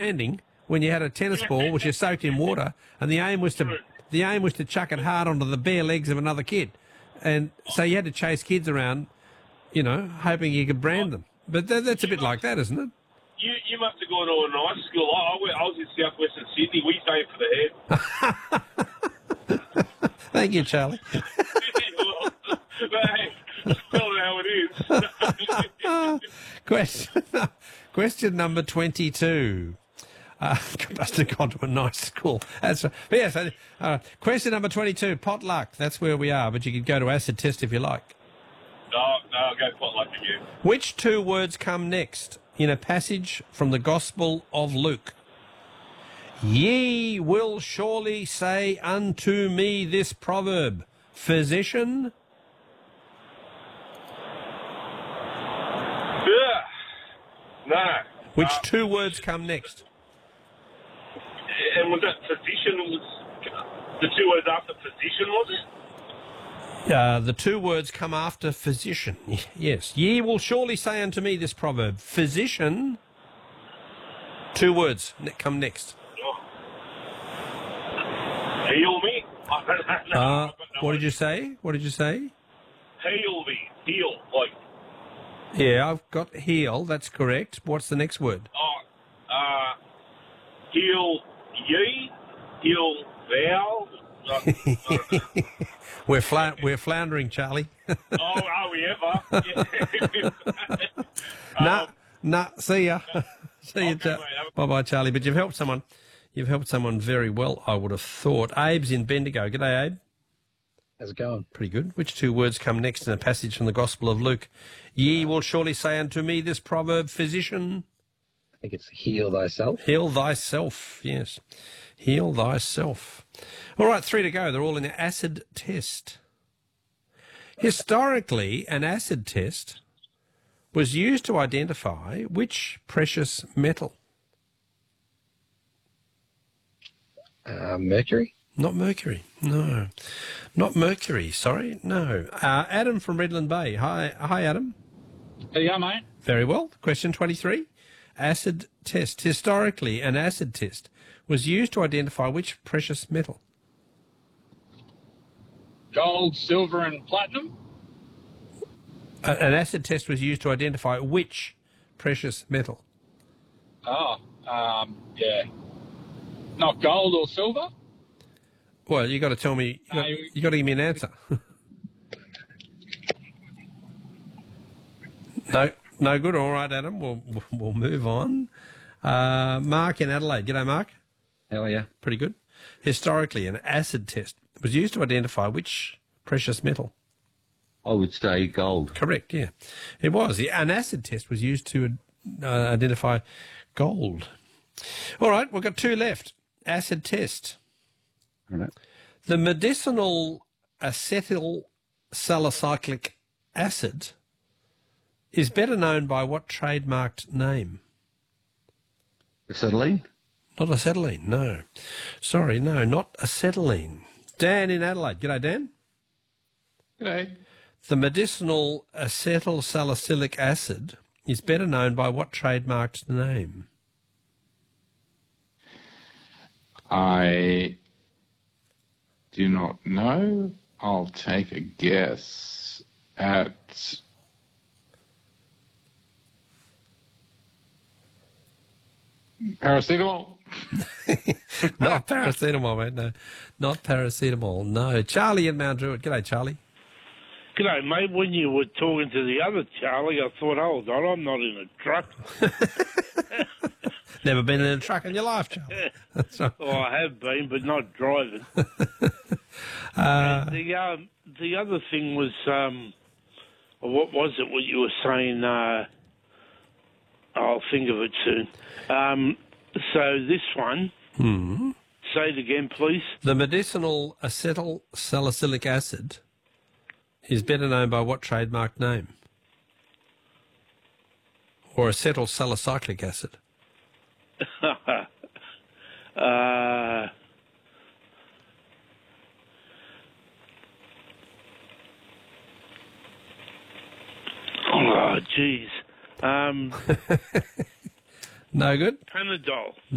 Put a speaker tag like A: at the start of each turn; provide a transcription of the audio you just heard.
A: branding when you had a tennis ball which you soaked in water, and the aim was to chuck it hard onto the bare legs of another kid, and so you had to chase kids around, hoping you could brand them. But that's a bit like that, isn't it?
B: You must have gone to a nice school. I was in southwestern Sydney. We say it for the head.
A: Thank you, Charlie.
B: But hey, that's how it is.
A: Question number 22. Must have gone to a nice school. That's right. But yes, question number 22, potluck. That's where we are, but you could go to acid test if you like.
B: No, I'll go potluck again.
A: Which two words come next in a passage from the Gospel of Luke? Ye will surely say unto me this proverb, physician.
B: No.
A: Which two words come next?
B: And was that physician? Was the two words after physician, was it?
A: The two words come after physician. Yes. Ye will surely say unto me this proverb, physician. Two words come next.
B: Oh. Heal me.
A: What did you say? What did you say?
B: Heal me. Heal. Like.
A: Yeah, I've got heal. That's correct. What's the next word?
B: Heal ye. Heal thou.
A: We're floundering, Charlie.
B: Are we ever?
A: Nah. See ya. See
B: Okay,
A: ya. Bye-bye, Charlie. But you've helped someone. You've helped someone very well, I would have thought. Abe's in Bendigo. G'day, Abe.
C: How's it going?
A: Pretty good. Which two words come next in a passage from the Gospel of Luke? Ye will surely say unto me this proverb, physician.
C: I think it's heal thyself.
A: Heal thyself, yes. Heal thyself. All right, 3 to go. They're all in an acid test. Historically, an acid test was used to identify which precious metal?
C: Mercury?
A: Not mercury, no. Not mercury, sorry, no. Adam from Redland Bay. Hi, Adam.
D: How you going, mate?
A: Very well. Question 23. Acid test. Historically, an acid test was used to identify which precious metal?
D: Gold, silver, and platinum?
A: An acid test was used to identify which precious metal?
D: Yeah. Not gold or silver?
A: Well, you got to tell me. You got to give me an answer. No good. All right, Adam. We'll move on. Mark in Adelaide. G'day, Mark.
C: How are you?
A: Pretty good. Historically, an acid test was used to identify which precious metal?
E: I would say gold.
A: Correct. Yeah, it was. An acid test was used to identify gold. All right, we've got 2 left. Acid test.
E: All right.
A: The medicinal acetyl salicylic acid is better known by what trademarked name?
E: Acetylene?
A: Not acetylene, no. Sorry, no, not acetylene. Dan in Adelaide. G'day, Dan.
D: G'day.
A: The medicinal acetyl salicylic acid is better known by what trademarked name?
F: I do not know. I'll take a guess at paracetamol.
A: Not paracetamol, mate, no. Not paracetamol, no. Charlie in Mount Druitt. G'day, Charlie.
G: G'day, mate. When you were talking to the other Charlie, I thought, hold on, I'm not in a truck.
A: Never been in a truck in your life, Charlie. That's right.
G: Well, I have been, but not driving. And the other thing was, what was it, what you were saying? I'll think of it soon. So this one, say it again, please.
A: The medicinal acetyl salicylic acid is better known by what trademark name? Or acetyl salicylic acid?
G: Oh, jeez.
A: No good?
G: Panadol.